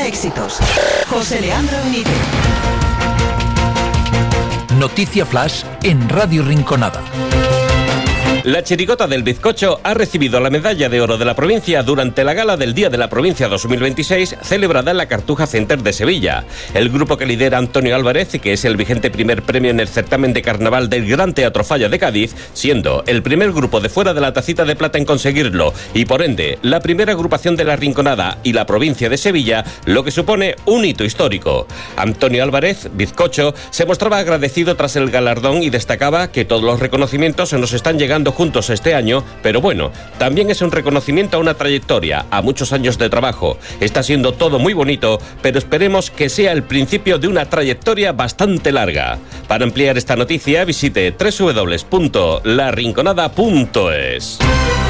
50 éxitos. José Leandro Benítez. Noticia Flash en Radio Rinconada. La chirigota del bizcocho ha recibido la medalla de oro de la provincia durante la gala del Día de la Provincia 2026 celebrada en la Cartuja Center de Sevilla. El grupo que lidera Antonio Álvarez, que es el 21º premio en el certamen de carnaval del Gran Teatro Falla de Cádiz, siendo el primer grupo de fuera de la Tacita de Plata en conseguirlo y por ende la primera agrupación de la Rinconada y la provincia de Sevilla, lo que supone un hito histórico. Antonio Álvarez, bizcocho, se mostraba agradecido tras el galardón y destacaba que todos los reconocimientos se nos están llegando juntos este año, pero bueno, también es un reconocimiento a una trayectoria, a muchos años de trabajo. Está siendo todo muy bonito, pero esperemos que sea el principio de una trayectoria bastante larga. Para ampliar esta noticia, visite www.larinconada.es.